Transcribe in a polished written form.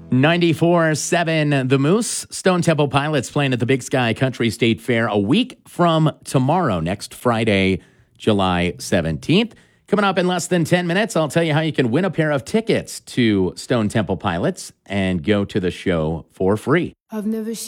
94.7 The Moose. Stone Temple Pilots playing at the Big Sky Country State Fair a week from tomorrow, next Friday, July 17th. Coming up in less than 10 minutes, I'll tell you how you can win a pair of tickets to Stone Temple Pilots and go to the show for free. I've never